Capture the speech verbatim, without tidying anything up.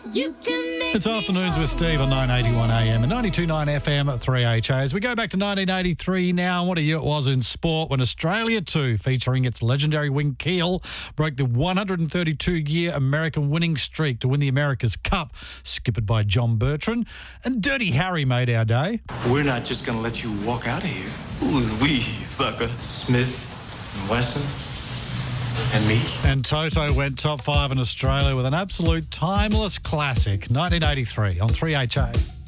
You can make It's Afternoons with Steve on nine eighty-one A M and ninety-two point nine F M at three H A. As we go back to nineteen eighty-three now, what a year it was in sport when Australia two, featuring its legendary wing Keel, broke the one hundred thirty-two year American winning streak to win the America's Cup, skippered by John Bertrand. And Dirty Harry made our day. We're not just going to let you walk out of here. Who's we, sucker? Smith and Wesson and me. And Toto went top five in Australia with an absolute timeless classic, nineteen eighty-three on three H A.